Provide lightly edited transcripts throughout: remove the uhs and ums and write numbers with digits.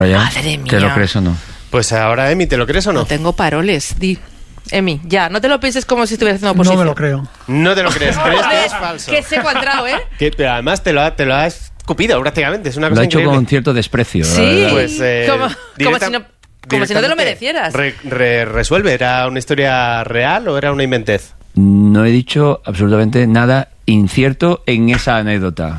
Madre mía. ¿Te lo crees o no? Pues ahora, Emi, ¿te lo crees o no? No tengo paroles, di. Emi, ya, no te lo pienses como si estuvieras haciendo oposición. No me lo creo. No te lo crees, crees que es falso. Que seco ha entrado, ¿eh? Pero además te lo ha escupido prácticamente, es una cosa Lo ha hecho increíble. con cierto desprecio. Sí, Pues, como si no te lo merecieras. Resuelve, ¿era una historia real o era una inventez? No he dicho absolutamente nada incierto en esa anécdota.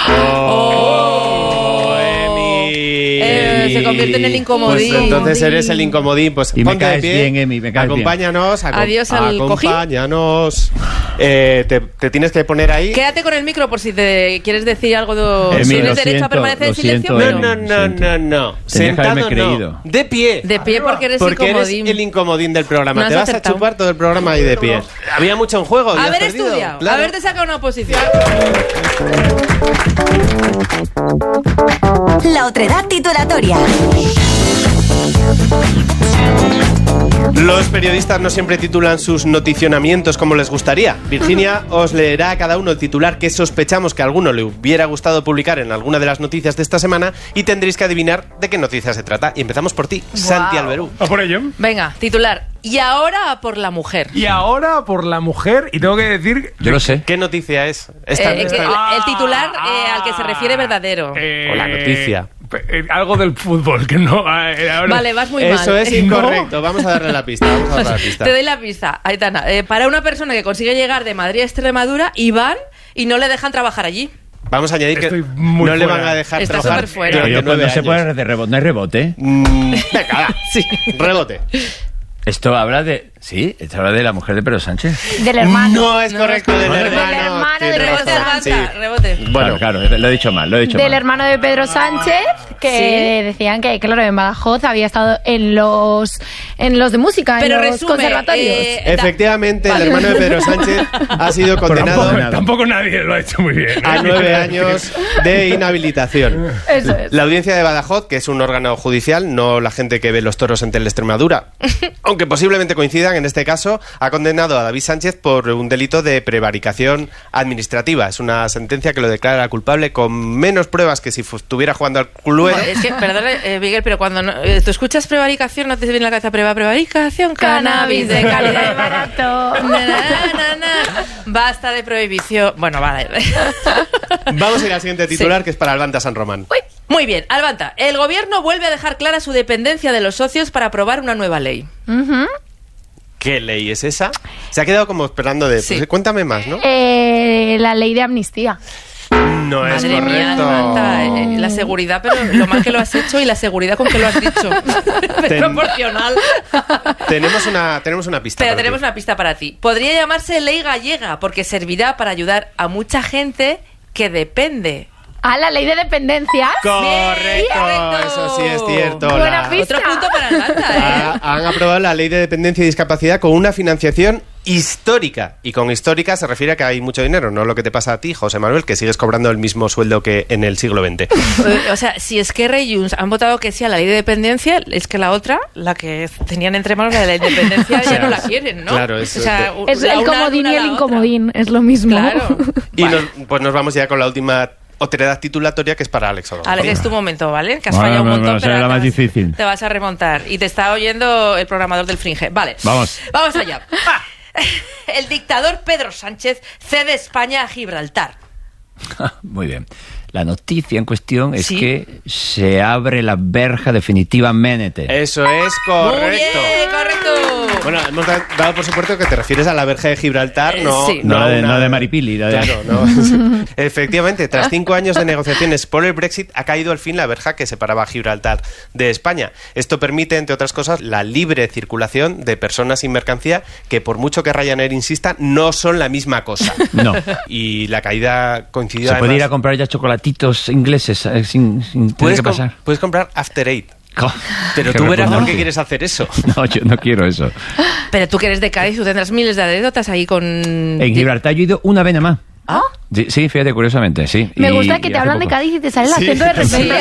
Se convierte en el incomodín. Pues entonces eres el incomodín. Pues Y me ponte de caes pie. bien, Emi, me caes acompáñanos. Adiós al cojín. Acompáñanos. Te tienes que poner ahí. Quédate con el micro por si te quieres decir algo de... Emi, ¿Tienes lo derecho a permanecer en silencio? siento, No, Emi. no. Tenía que haberme Sentado creído. no. De pie. De pie porque eres incomodín. Eres el incomodín del programa. No has Te vas acertado. a chupar todo el programa ahí de pie. Había mucho en juego. y has Haber perdido. estudiado, Claro. haberte sacado una oposición. La otredad titulatoria. Los periodistas no siempre titulan sus noticionamientos como les gustaría. Virginia os leerá a cada uno el titular que sospechamos que a alguno le hubiera gustado publicar en alguna de las noticias de esta semana y tendréis que adivinar de qué noticia se trata. Y empezamos por ti, Santi Alberú. ¿A por ello? Venga, titular. Y ahora por la mujer. Y ahora por la mujer, y tengo que decir... Yo lo sé. ¿Qué noticia es? El titular al que se refiere verdadero. O la noticia. Algo del fútbol, que no... Vale, vas muy Eso mal. es incorrecto. Vamos a darle la pista. Te doy la pista, Aitana. Para una persona que consigue llegar de Madrid a Extremadura y van y no le dejan trabajar allí. Vamos a añadir que Estoy muy no le fuera. van a dejar Está trabajar superfuera. durante Oye, pues 9 no se años. puede de rebote, no hay rebote. Venga, va. Sí. Rebote. Esto habla de... Sí, esto habla de la mujer de Pedro Sánchez. Del hermano. No es correcto, del Del hermano. hermano Tiene de razón, Rebote, sí. Almanza, rebote. Bueno, Claro, lo he dicho mal, Del hermano de Pedro Sánchez, que decían que, claro, en Badajoz había estado en los de música, Pero en los resume, conservatorios. efectivamente, Vale. el hermano de Pedro Sánchez ha sido condenado Tampoco nadie lo ha hecho muy bien. a 9 años de inhabilitación. Eso es. La audiencia de Badajoz, que es un órgano judicial, no la gente que ve los toros en Teleextremadura, aunque posiblemente coincidan en este caso, ha condenado a David Sánchez por un delito de prevaricación administrativa. Es una sentencia que lo declara culpable con menos pruebas que si estuviera jugando al Cluedo. Es que, perdón, Miguel, pero cuando tú escuchas prevaricación, ¿no te viene a la cabeza prevaricación? Cannabis de calidad y barato. Basta de prohibición. Bueno, vale. Vamos a ir al siguiente titular, que es para Albanta San Román. Uy, muy bien, Albanta. El gobierno vuelve a dejar clara su dependencia de los socios para aprobar una nueva ley. ¿Qué ley es esa? Se ha quedado como esperando de... Sí. Pues, cuéntame más, ¿no? La ley de amnistía. No es Madre mía, correcto. Albanta, la seguridad, pero lo mal que lo has hecho y la seguridad con que lo has dicho. Es proporcional. Tenemos una pista. Pero para tenemos ti. una pista para ti. Podría llamarse ley gallega porque servirá para ayudar a mucha gente que depende. La ley de dependencias. Correcto, correcto. eso sí es cierto. Buena pista. Otro punto para Albanta, Han aprobado la ley de dependencia y discapacidad con una financiación histórica. Y con histórica se refiere a que hay mucho dinero, no lo que te pasa a ti, José Manuel, que sigues cobrando el mismo sueldo que en el siglo XX. O sea, si Esquerra y Junts han votado que sí a la ley de dependencia, es que la otra, la que tenían entre manos, la de la independencia, ya no la quieren, ¿no? Claro, es- o sea, Es la el una comodín anula y el la otra. incomodín, es lo mismo. Claro. Y nos vamos ya con la última otredad titulatoria, que es para Alex O'Donnell. Alex, es tu momento, ¿vale? Que has Bueno, fallado un bueno, montón, será pero la más te vas- difícil. Te vas a remontar. Y te está oyendo el programador del Fringe. Vale. Vamos. Vamos allá. El dictador Pedro Sánchez cede España a Gibraltar. Muy bien. La noticia en cuestión es Sí. que se abre la verja definitivamente. Eso es correcto. Muy bien, correcto. Bueno, hemos dado por supuesto que te refieres a la verja de Gibraltar, no, Sí. No, a la de, una- no de Maripili. La de... Claro, no. Efectivamente, tras 5 años de negociaciones por el Brexit, ha caído al fin la verja que separaba a Gibraltar de España. Esto permite, entre otras cosas, la libre circulación de personas y mercancía que, por mucho que Ryanair insista, no son la misma cosa. No. Y la caída coincidió Se puede además- ir a comprar ya chocolatitos ingleses sin tener que pasar. Puedes comprar After Eight. Pero Qué tú verás por repugnante. qué quieres hacer eso. No, yo no quiero eso. Pero tú que eres de Cádiz, tú tendrás miles de anécdotas ahí con... En Gibraltar yo he ido una vez nada más. ¿Ah? Sí, fíjate, curiosamente, sí. Me Y- gusta que y te hace hablan de poco. Cádiz y te sale el acento de repente.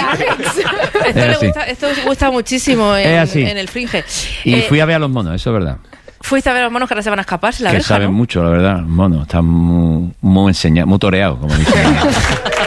Sí. Esto os gusta muchísimo así. en el Fringe. Y fui a ver a los monos, eso es verdad. Fuiste a ver a los monos que ahora se van a escapar, la Que verja, saben ¿no? mucho, la verdad. Monos, están muy enseñados, muy toreados, como dicen.